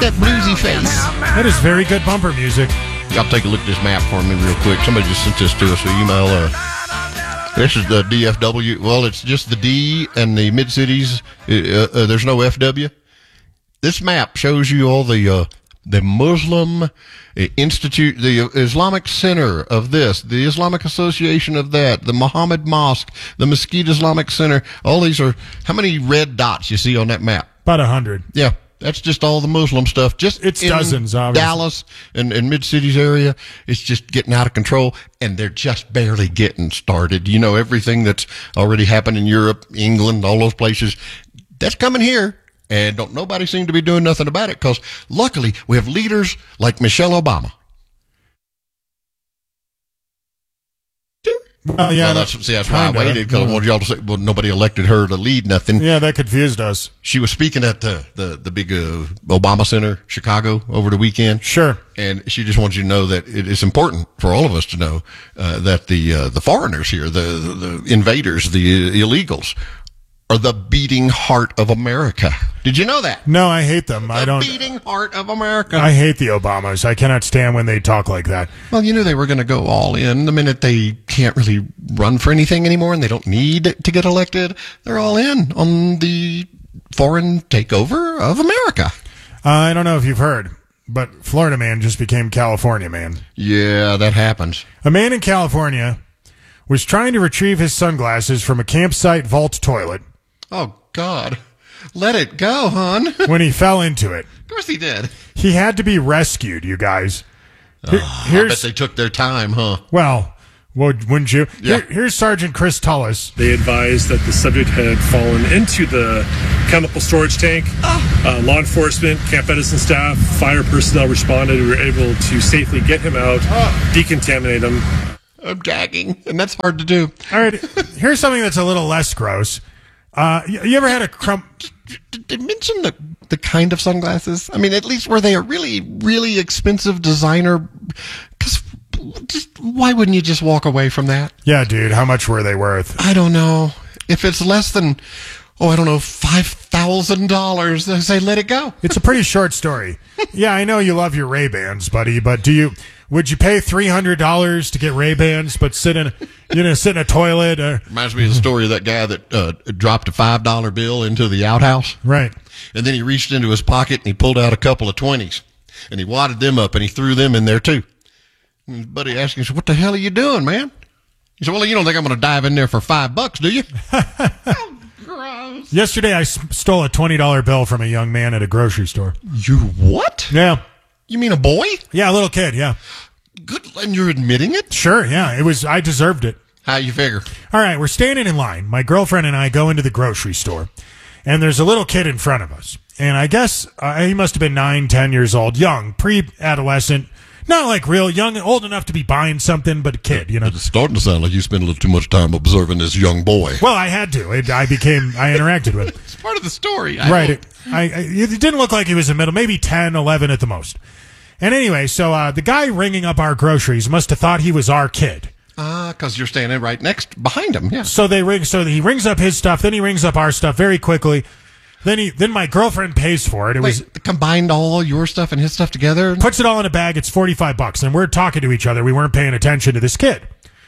that bluesy face. That is very good bumper music. Y'all take a look at this map for me real quick. Somebody just sent this to us via email. This is the DFW. Well, it's just the D and the mid-cities. There's no FW. This map shows you all the Muslim Institute, the Islamic Center of this, the Islamic Association of that, the Muhammad Mosque, the Mesquite Islamic Center. All these are, how many red dots you see on that map? About 100. Yeah. That's just all the Muslim stuff. It's dozens, obviously. Dallas and mid-cities area, it's just getting out of control, and they're just barely getting started. You know, everything that's already happened in Europe, England, all those places, that's coming here, and don't nobody seem to be doing nothing about it, because luckily we have leaders like Michelle Obama. Well, yeah, that's why I waited, because I wanted y'all to say, well, nobody elected her to lead nothing. Yeah, that confused us. She was speaking at the big Obama Center, Chicago, over the weekend. Sure. And she just wants you to know that it is important for all of us to know that the foreigners here, the invaders, the illegals, are the beating heart of America. Did you know that? No, I hate them. The beating heart of America. I hate the Obamas. I cannot stand when they talk like that. Well, you knew they were going to go all in the minute they can't really run for anything anymore and they don't need to get elected. They're all in on the foreign takeover of America. I don't know if you've heard, but Florida man just became California man. Yeah, that happens. A man in California was trying to retrieve his sunglasses from a campsite vault toilet. Oh, God. Let it go, hon. When he fell into it. Of course he did. He had to be rescued, you guys. I bet they took their time, huh? Well, wouldn't you? Yeah. Here's Sergeant Chris Tullis. They advised that the subject had fallen into the chemical storage tank. Law enforcement, Camp Edison staff, fire personnel responded. We were able to safely get him out, decontaminate him. I'm gagging, and that's hard to do. All right, here's something that's a little less gross. You ever had a Did they mention the kind of sunglasses? I mean, at least were they a really, really expensive designer? Because why wouldn't you just walk away from that? Yeah, dude, how much were they worth? I don't know. If it's less than, $5,000, they say let it go. It's a pretty short story. Yeah, I know you love your Ray-Bans, buddy, but would you pay $300 to get Ray-Bans, but sit in a toilet? Reminds me of the story of that guy that dropped a $5 bill into the outhouse. Right. And then he reached into his pocket and he pulled out a couple of 20s. And he wadded them up and he threw them in there too. And his buddy asked him, what the hell are you doing, man? He said, well, you don't think I'm going to dive in there for $5, do you? Oh, gross. Yesterday I stole a $20 bill from a young man at a grocery store. You what? Yeah. You mean a boy? Yeah, a little kid, yeah. Good, and you're admitting it? Sure, yeah. I deserved it. How you figure? All right, we're standing in line. My girlfriend and I go into the grocery store, and there's a little kid in front of us. And I guess he must have been 9, 10 years old, young, pre-adolescent, not like real young, old enough to be buying something, but a kid, you know. It's starting to sound like you spent a little too much time observing this young boy. Well, I had to. I interacted with him. It's part of the story. Right. It didn't look like he was in the middle, maybe 10, 11 at the most. And anyway, so the guy ringing up our groceries must have thought he was our kid. Because you're standing right behind him, yeah. So he rings up his stuff, then he rings up our stuff very quickly. Then my girlfriend pays for it. Combined all your stuff and his stuff together? Puts it all in a bag. It's $45, and we're talking to each other. We weren't paying attention to this kid.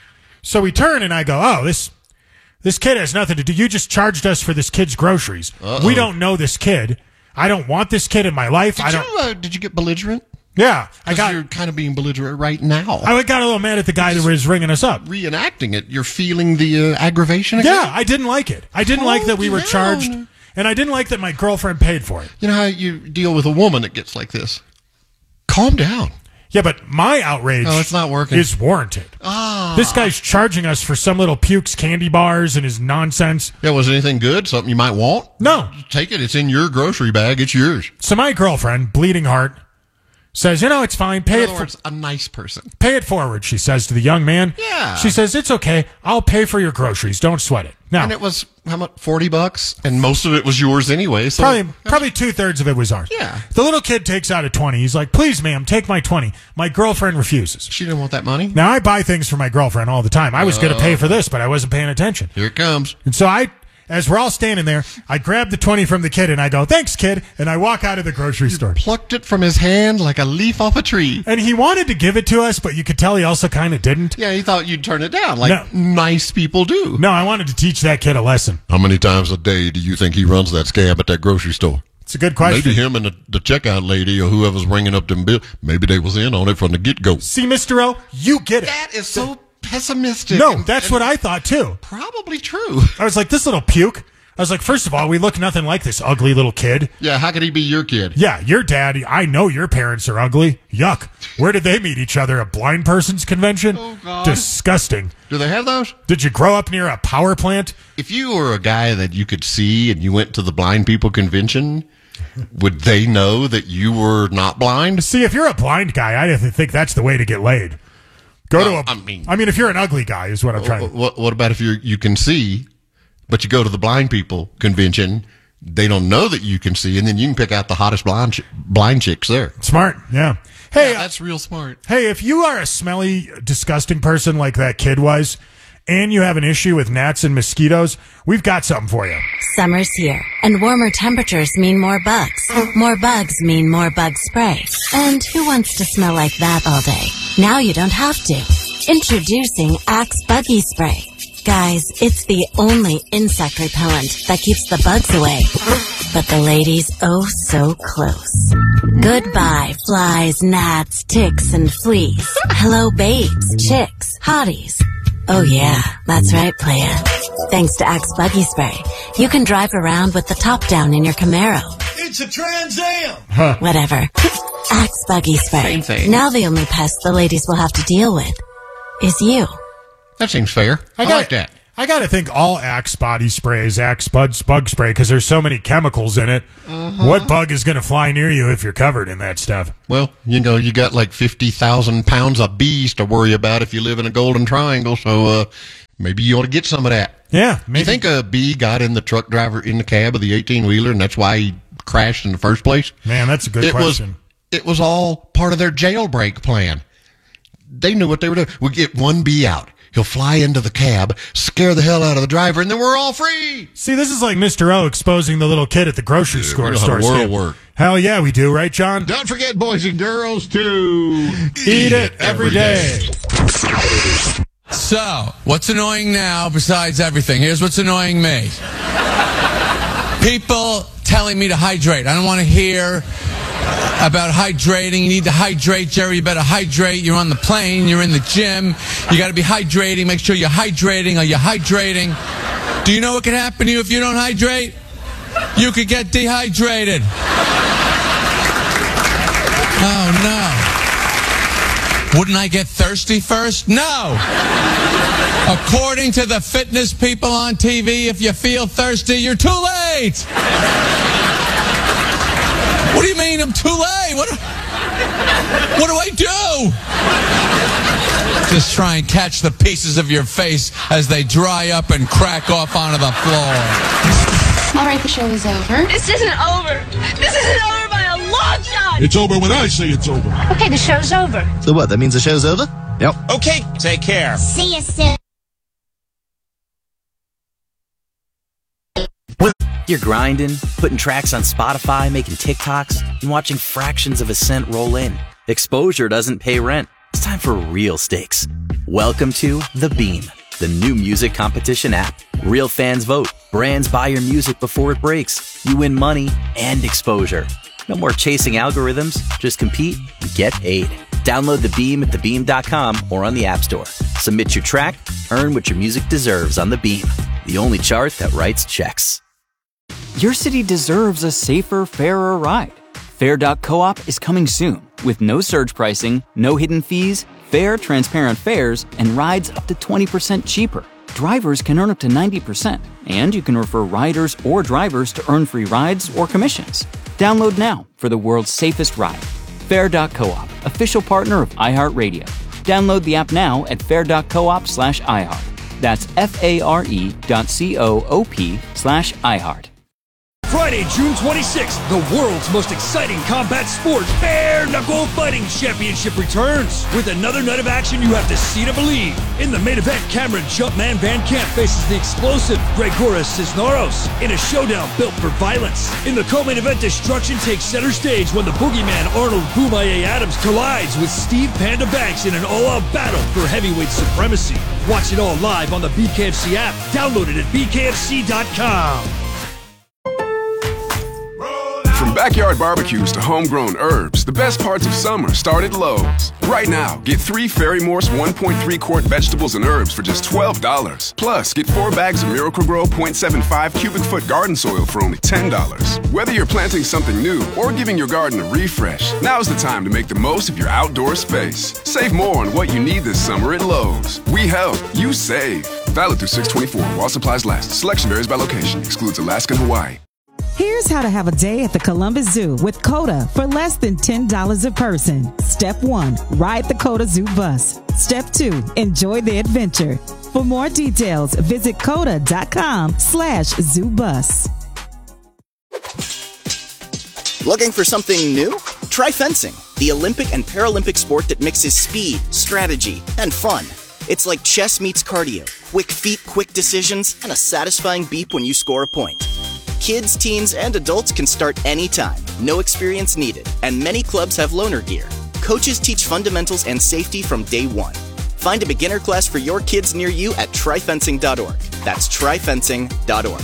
So we turn, and I go, oh, this kid has nothing to do. You just charged us for this kid's groceries. Uh-oh. We don't know this kid. I don't want this kid in my life. Did you get belligerent? Yeah. You're kind of being belligerent right now. I got a little mad at the guy that was ringing us up. Reenacting it. You're feeling the aggravation again? Yeah, I didn't like it. I didn't like that we were charged, and I didn't like that my girlfriend paid for it. You know how you deal with a woman that gets like this? Calm down. Yeah, but my outrage it's not working. Is warranted. This guy's charging us for some little Pukes candy bars and his nonsense. Yeah, was it anything good? Something you might want? No. Take it. It's in your grocery bag. It's yours. So my girlfriend, bleeding heart, says, it's fine. In other words, a nice person. Pay it forward, she says to the young man. Yeah. She says, it's okay. I'll pay for your groceries. Don't sweat it. Now, and it was, how much, $40? And most of it was yours anyway. So Probably 2/3 of it was ours. Yeah. The little kid takes out a 20. He's like, please, ma'am, take my 20. My girlfriend refuses. She didn't want that money? Now, I buy things for my girlfriend all the time. I was going to pay for this, but I wasn't paying attention. Here it comes. And so I as we're all standing there, I grab the 20 from the kid and I go, "Thanks, kid," and I walk out of the grocery store. Plucked it from his hand like a leaf off a tree. And he wanted to give it to us, but you could tell he also kind of didn't. Yeah, he thought you'd turn it down like nice people do. No, I wanted to teach that kid a lesson. How many times a day do you think he runs that scam at that grocery store? It's a good question. Maybe him and the checkout lady or whoever's ringing up them bills, maybe they was in on it from the get-go. See, Mr. O, you get it. That is so pessimistic. No, that's what I thought, too. Probably true. I was like, this little puke. I was like, first of all, we look nothing like this ugly little kid. Yeah, how could he be your kid? Yeah, your dad, I know your parents are ugly. Yuck. Where did they meet each other? A blind person's convention? Oh, God. Disgusting. Do they have those? Did you grow up near a power plant? If you were a guy that you could see and you went to the blind people convention, would they know that you were not blind? See, if you're a blind guy, I think that's the way to get laid. I mean, if you're an ugly guy is what I'm trying to... What about if you can see, but you go to the blind people convention, they don't know that you can see, and then you can pick out the hottest blind chicks there. Smart, yeah. Hey, that's real smart. Hey, if you are a smelly, disgusting person like that kid was, and you have an issue with gnats and mosquitoes, we've got something for you. Summer's here, and warmer temperatures mean more bugs. More bugs mean more bug spray. And who wants to smell like that all day? Now you don't have to. Introducing Axe Buggy Spray. Guys, it's the only insect repellent that keeps the bugs away. But the ladies, oh so close. Goodbye, flies, gnats, ticks, and fleas. Hello, babes, chicks, hotties. Oh yeah, that's right, playa. Thanks to Axe Buggy Spray, you can drive around with the top down in your Camaro. It's a Trans Am! Whatever. Axe Buggy Spray. Same thing. Now the only pest the ladies will have to deal with is you. That seems fair. I like that. I got to think all Axe body spray is Axe bug spray because there's so many chemicals in it. What bug is going to fly near you if you're covered in that stuff? Well, you got like 50,000 pounds of bees to worry about if you live in a golden triangle, so maybe you ought to get some of that. Yeah. Maybe. You think a bee got in the truck driver in the cab of the 18-wheeler, and that's why he crashed in the first place? Man, that's a good question. It was all part of their jailbreak plan. They knew what they were doing. We'll get one bee out. He'll fly into the cab, scare the hell out of the driver, and then we're all free. See, this is like Mr. O exposing the little kid at the grocery store. We know how the world works. Hell yeah, we do, right, John? Don't forget, boys and girls, to eat it every day. So, what's annoying now besides everything? Here's what's annoying me. People telling me to hydrate. I don't want to hear about hydrating. You need to hydrate, Jerry. You better hydrate. You're on the plane. You're in the gym. You got to be hydrating. Make sure you're hydrating. Are you hydrating? Do you know what can happen to you if you don't hydrate? You could get dehydrated. Oh, no. Wouldn't I get thirsty first? No. According to the fitness people on TV, if you feel thirsty, you're too late. What do you mean I'm too late? What do I do? Just try and catch the pieces of your face as they dry up and crack off onto the floor. All right, the show is over. This isn't over. This isn't over by a long shot. It's over when I say it's over. Okay, the show's over. So what, that means the show's over? Yep. Okay, take care. See you soon. You're grinding, putting tracks on Spotify, making TikToks, and watching fractions of a cent roll in. Exposure doesn't pay rent. It's time for real stakes. Welcome to The Beam, the new music competition app. Real fans vote. Brands buy your music before it breaks. You win money and exposure. No more chasing algorithms. Just compete and get paid. Download The Beam at thebeam.com or on the App Store. Submit your track, earn what your music deserves on The Beam, the only chart that writes checks. Your city deserves a safer, fairer ride. Fair.coop is coming soon with no surge pricing, no hidden fees, fair, transparent fares, and rides up to 20% cheaper. Drivers can earn up to 90%, and you can refer riders or drivers to earn free rides or commissions. Download now for the world's safest ride. Fair.coop, official partner of iHeartRadio. Download the app now at fair.coop/iHeart. That's FARE.coop/iHeart. Friday, June 26th, the world's most exciting combat sport, Bare Knuckle Fighting Championship returns. With another night of action you have to see to believe. In the main event, Cameron Jumpman Van Camp faces the explosive Gregoras Cisneros in a showdown built for violence. In the co-main event, destruction takes center stage when the boogeyman Arnold Boomaye Adams collides with Steve Panda Banks in an all-out battle for heavyweight supremacy. Watch it all live on the BKFC app. Download it at bkfc.com. From backyard barbecues to homegrown herbs, the best parts of summer start at Lowe's. Right now, get 3 Ferry Morse 1.3 quart vegetables and herbs for just $12. Plus, get 4 bags of Miracle-Gro 0.75 cubic foot garden soil for only $10. Whether you're planting something new or giving your garden a refresh, now's the time to make the most of your outdoor space. Save more on what you need this summer at Lowe's. We help, you save. Valid through 6/24 while supplies last. Selection varies by location. Excludes Alaska and Hawaii. Here's how to have a day at the Columbus Zoo with COTA for less than $10 a person. Step 1, ride the COTA Zoo bus. Step 2, enjoy the adventure. For more details, visit COTA.com/zoobus. Looking for something new? Try fencing, the Olympic and Paralympic sport that mixes speed, strategy, and fun. It's like chess meets cardio, quick feet, quick decisions, and a satisfying beep when you score a point. Kids, teens, and adults can start anytime. No experience needed. And many clubs have loaner gear. Coaches teach fundamentals and safety from day one. Find a beginner class for your kids near you at tryfencing.org. That's tryfencing.org.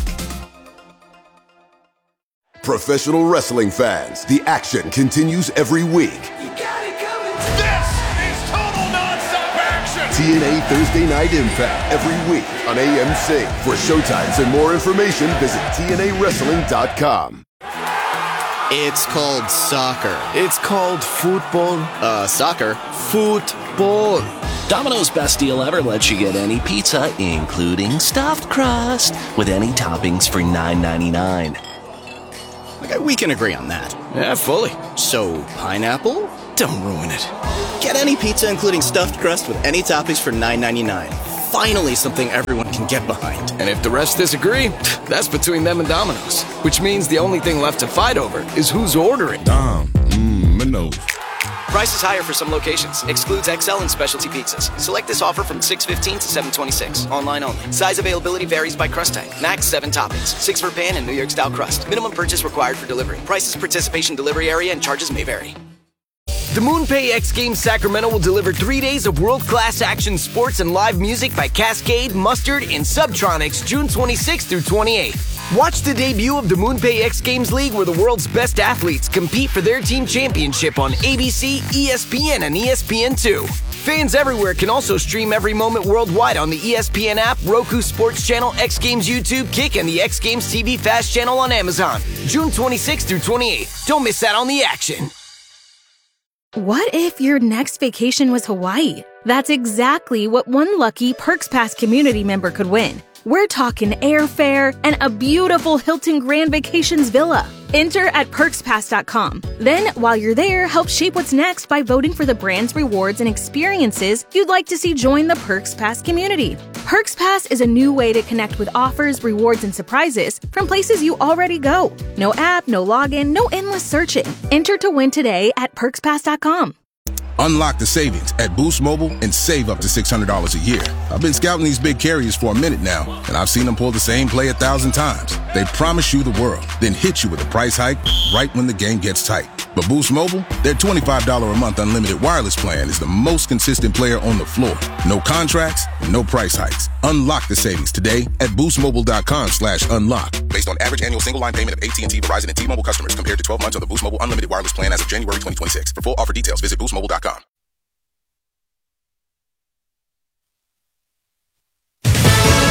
Professional wrestling fans, the action continues every week. TNA Thursday Night Impact every week on AMC. For showtimes and more information, visit TNAWrestling.com. It's called soccer. It's called football. Soccer. Football. Domino's Best Deal Ever lets you get any pizza, including stuffed crust, with any toppings for $9.99. Okay, we can agree on that. Yeah, fully. So, pineapple? Don't ruin it. Get any pizza, including stuffed crust, with any toppings for $9.99. Finally, something everyone can get behind. And if the rest disagree, that's between them and Domino's. Which means the only thing left to fight over is who's ordering. Domino's. Price is higher for some locations. Excludes XL and specialty pizzas. Select this offer from 6/15 to 7/26. Online only. Size availability varies by crust type. Max 7 toppings. 6 for pan and New York style crust. Minimum purchase required for delivery. Prices, participation, delivery area, and charges may vary. The MoonPay X Games Sacramento will deliver 3 days of world-class action sports and live music by Cascade, Mustard, and Subtronics June 26th through 28th. Watch the debut of the MoonPay X Games League where the world's best athletes compete for their team championship on ABC, ESPN, and ESPN2. Fans everywhere can also stream every moment worldwide on the ESPN app, Roku Sports Channel, X Games YouTube, Kick, and the X Games TV Fast Channel on Amazon. June 26th through 28th. Don't miss out on the action. What if your next vacation was Hawaii? That's exactly what one lucky Perks Pass community member could win. We're talking airfare and a beautiful Hilton Grand Vacations villa. Enter at perkspass.com. Then, while you're there, help shape what's next by voting for the brands, rewards, and experiences you'd like to see join the Perks Pass community. Perks Pass is a new way to connect with offers, rewards, and surprises from places you already go. No app, no login, no endless searching. Enter to win today at perkspass.com. Unlock the savings at Boost Mobile and save up to $600 a year. I've been scouting these big carriers for a minute now, and I've seen them pull the same play 1,000 times. They promise you the world, then hit you with a price hike right when the game gets tight. But Boost Mobile, their $25 a month unlimited wireless plan is the most consistent player on the floor. No contracts, no price hikes. Unlock the savings today at boostmobile.com/unlock. Based on average annual single line payment of AT&T, Verizon, and T-Mobile customers compared to 12 months on the Boost Mobile unlimited wireless plan as of January 2026. For full offer details, visit boostmobile.com.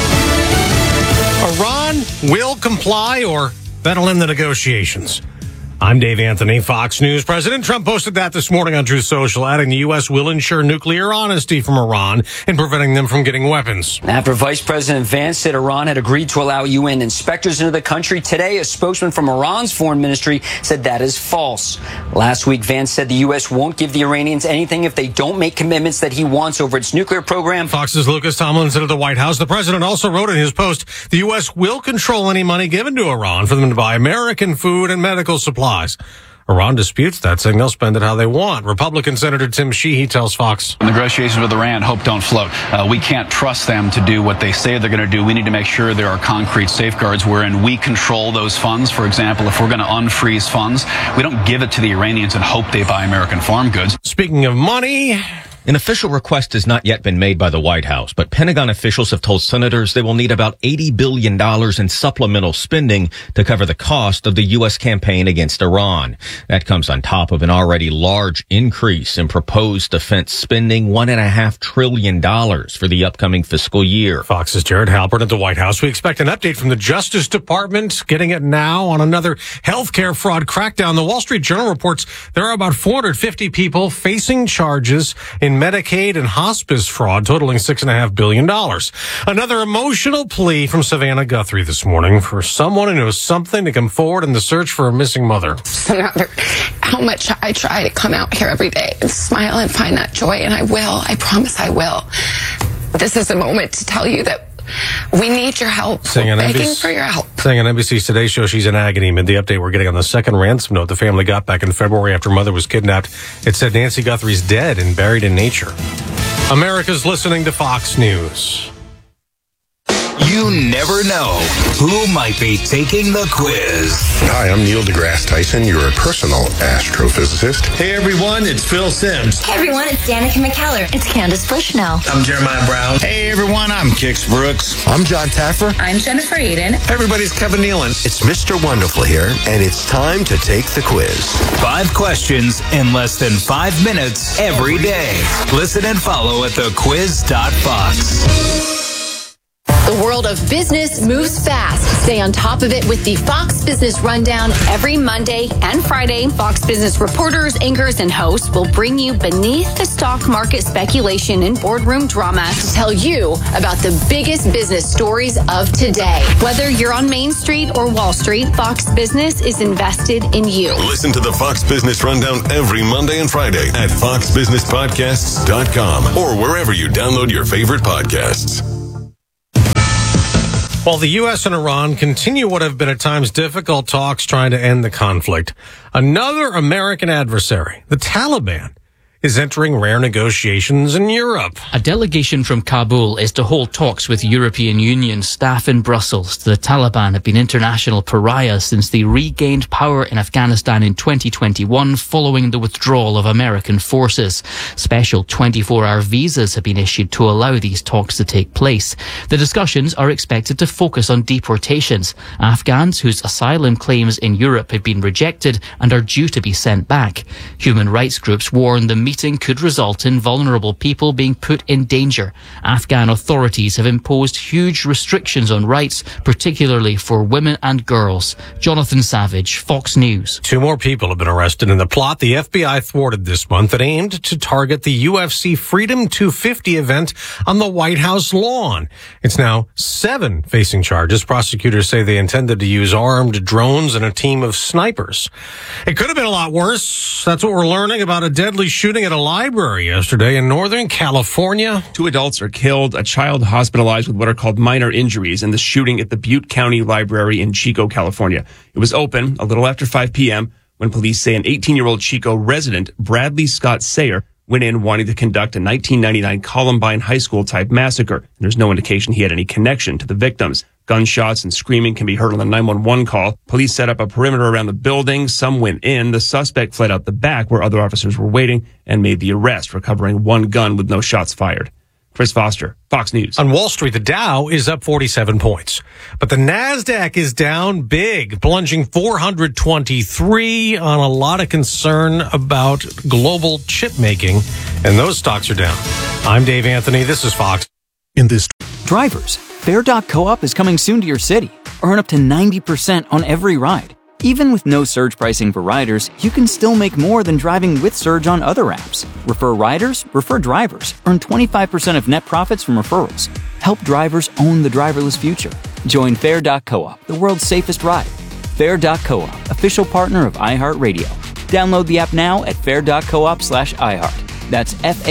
Iran will comply or settle in the negotiations. I'm Dave Anthony, Fox News. President Trump posted that this morning on Truth Social, adding the U.S. will ensure nuclear honesty from Iran in preventing them from getting weapons. After Vice President Vance said Iran had agreed to allow UN inspectors into the country, today a spokesman from Iran's foreign ministry said that is false. Last week, Vance said the U.S. won't give the Iranians anything if they don't make commitments that he wants over its nuclear program. Fox's Lucas Tomlinson at the White House. The president also wrote in his post, the U.S. will control any money given to Iran for them to buy American food and medical supplies. Iran disputes that, saying they'll spend it how they want. Republican Senator Tim Sheehy tells Fox. Negotiations with Iran, hope don't float. We can't trust them to do what they say they're going to do. We need to make sure there are concrete safeguards wherein we control those funds. For example, if we're going to unfreeze funds, we don't give it to the Iranians and hope they buy American farm goods. Speaking of money, an official request has not yet been made by the White House, but Pentagon officials have told senators they will need about $80 billion in supplemental spending to cover the cost of the U.S. campaign against Iran. That comes on top of an already large increase in proposed defense spending, $1.5 trillion for the upcoming fiscal year. Fox's Jared Halpern at the White House. We expect an update from the Justice Department, getting it now on another healthcare fraud crackdown. The Wall Street Journal reports there are about 450 people facing charges in Medicaid and hospice fraud totaling $6.5 billion. Another emotional plea from Savannah Guthrie this morning for someone who knows something to come forward in the search for a missing mother. No matter how much I try to come out here every day and smile and find that joy, and I will. I promise I will. This is a moment to tell you that we need your help. We're begging for your help. Saying on NBC's Today Show she's in agony amid the update we're getting on the second ransom note the family got back in February after mother was kidnapped. It said Nancy Guthrie's dead and buried in nature. America's listening to Fox News. You never know who might be taking the quiz. Hi, I'm Neil deGrasse Tyson, your personal astrophysicist. Hey everyone, it's Phil Simms. Hey everyone, it's Danica McKellar. It's Candace Bushnell. I'm Jeremiah Brown. Hey everyone, I'm Kix Brooks. I'm John Taffer. I'm Jennifer Aiden. Hey everybody, it's Kevin Nealon. It's Mr. Wonderful here, and it's time to take the quiz. 5 questions in less than 5 minutes every day. Listen and follow at thequiz.fox. The world of business moves fast. Stay on top of it with the Fox Business Rundown every Monday and Friday. Fox Business reporters, anchors, and hosts will bring you beneath the stock market speculation and boardroom drama to tell you about the biggest business stories of today. Whether you're on Main Street or Wall Street, Fox Business is invested in you. Listen to the Fox Business Rundown every Monday and Friday at foxbusinesspodcasts.com or wherever you download your favorite podcasts. While the U.S. and Iran continue what have been at times difficult talks trying to end the conflict, another American adversary, the Taliban, is entering rare negotiations in Europe. A delegation from Kabul is to hold talks with European Union staff in Brussels. The Taliban have been international pariahs since they regained power in Afghanistan in 2021 following the withdrawal of American forces. Special 24-hour visas have been issued to allow these talks to take place. The discussions are expected to focus on deportations. Afghans whose asylum claims in Europe have been rejected and are due to be sent back. Human rights groups warn the meeting could result in vulnerable people being put in danger. Afghan authorities have imposed huge restrictions on rights, particularly for women and girls. Jonathan Savage, Fox News. 2 more people have been arrested in the plot the FBI thwarted this month that aimed to target the UFC Freedom 250 event on the White House lawn. It's now 7 facing charges. Prosecutors say they intended to use armed drones and a team of snipers. It could have been a lot worse. That's what we're learning about a deadly shooting at a library yesterday in Northern California. 2 adults are killed, a child hospitalized with what are called minor injuries in the shooting at the Butte County Library in Chico, California. It was open a little after 5 p.m. when police say an 18-year-old Chico resident, Bradley Scott Sayer, went in wanting to conduct a 1999 Columbine High School-type massacre. And there's no indication he had any connection to the victims. Gunshots and screaming can be heard on the 911 call. Police set up a perimeter around the building. Some went in. The suspect fled out the back where other officers were waiting and made the arrest, recovering 1 gun with no shots fired. Chris Foster, Fox News. On Wall Street, the Dow is up 47 points, but the NASDAQ is down big, plunging 423 on a lot of concern about global chip making, and those stocks are down. I'm Dave Anthony. This is Fox. In this Drivers, Fair.coop is coming soon to your city. Earn up to 90% on every ride. Even with no surge pricing for riders, you can still make more than driving with Surge on other apps. Refer riders, refer drivers. Earn 25% of net profits from referrals. Help drivers own the driverless future. Join Fair.coop, the world's safest ride. Fair.coop, official partner of iHeartRadio. Download the app now at fair.coop/iHeart. That's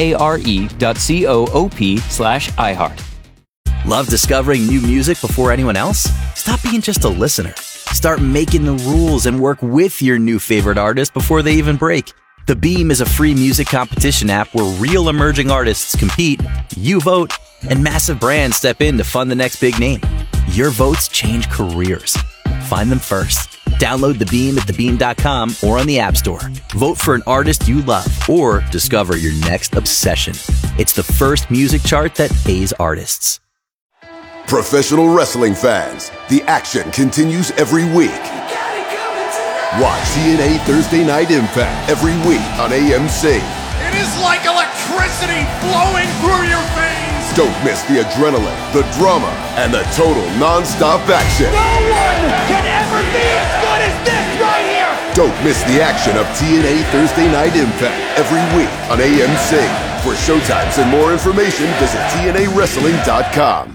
FARE.coop/iHeart. Love discovering new music before anyone else? Stop being just a listener. Start making the rules and work with your new favorite artist before they even break. The Beam is a free music competition app where real emerging artists compete, you vote, and massive brands step in to fund the next big name. Your votes change careers. Find them first. Download The Beam at thebeam.com or on the App Store. Vote for an artist you love or discover your next obsession. It's the first music chart that pays artists. Professional wrestling fans, the action continues every week. Watch TNA Thursday Night Impact every week on AMC. It is like electricity flowing through your veins. Don't miss the adrenaline, the drama, and the total non-stop action. No one can ever be as good as this right here. Don't miss the action of TNA Thursday Night Impact every week on AMC. For showtimes and more information, visit TNAWrestling.com.